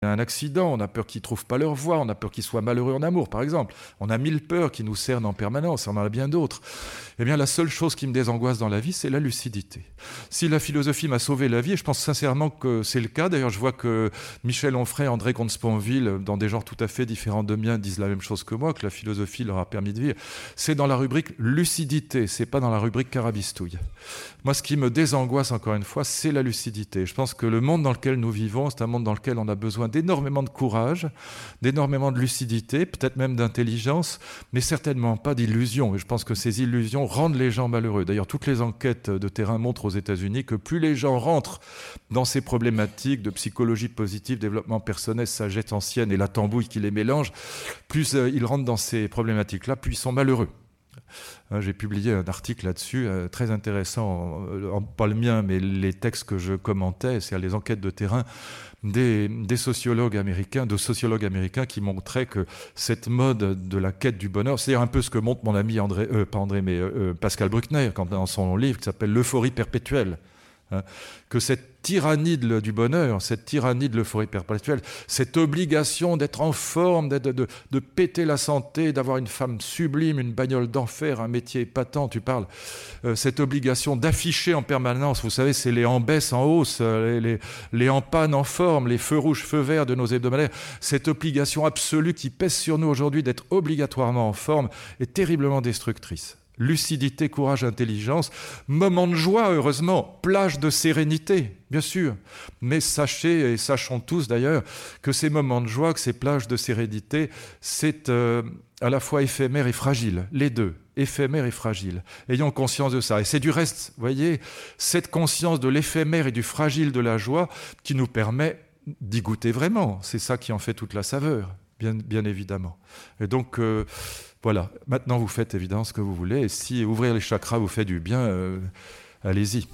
un accident, on a peur qu'ils ne trouvent pas leur voie, on a peur qu'ils soient malheureux en amour, par exemple. On a 1000 peurs qui nous cernent en permanence, on en a bien d'autres. Eh bien, la seule chose qui me désangoisse dans la vie, c'est la lucidité. Si la philosophie m'a sauvé la vie, et je pense sincèrement que c'est le cas, d'ailleurs je vois que Michel Onfray et André Comte-Sponville, dans des genres tout à fait différents de miens, disent la même chose que moi, que la philosophie leur a permis de vivre, c'est dans la rubrique lucidité, c'est pas dans la rubrique carabistouille. Moi, ce qui me désangoisse, encore une fois, c'est la lucidité. Je pense que le monde dans lequel nous vivons, c'est un monde dans lequel on a besoin d'énormément de courage, d'énormément de lucidité, peut-être même d'intelligence, mais certainement pas d'illusions. Et je pense que ces illusions rendent les gens malheureux. D'ailleurs, toutes les enquêtes de terrain montrent aux États-Unis que plus les gens rentrent dans ces problématiques de psychologie positive, développement personnel, sagesse ancienne et la tambouille qui les mélange, plus ils rentrent dans ces problématiques-là, plus ils sont malheureux. J'ai publié un article là-dessus, très intéressant, pas le mien, mais les textes que je commentais, c'est-à-dire les enquêtes de terrain des sociologues américains, qui montraient que cette mode de la quête du bonheur, c'est un peu ce que montre mon ami Pascal Bruckner dans son livre qui s'appelle L'euphorie perpétuelle. Que cette tyrannie du bonheur, cette tyrannie de l'euphorie perpétuelle, cette obligation d'être en forme, de péter la santé, d'avoir une femme sublime, une bagnole d'enfer, un métier épatant, tu parles, cette obligation d'afficher en permanence, vous savez, c'est les en baisse, en hausse, les en panne, en forme, les feux rouges, feux verts de nos hebdomadaires, cette obligation absolue qui pèse sur nous aujourd'hui d'être obligatoirement en forme est terriblement destructrice. Lucidité, courage, intelligence, moment de joie, heureusement, plage de sérénité, bien sûr. Mais sachez, et sachons tous d'ailleurs, que ces moments de joie, que ces plages de sérénité, c'est à la fois éphémère et fragile, les deux, éphémère et fragile. Ayons conscience de ça. Et c'est du reste, vous voyez, cette conscience de l'éphémère et du fragile de la joie qui nous permet d'y goûter vraiment. C'est ça qui en fait toute la saveur, bien évidemment. Et donc... voilà, maintenant vous faites évidemment ce que vous voulez, et si ouvrir les chakras vous fait du bien, allez-y.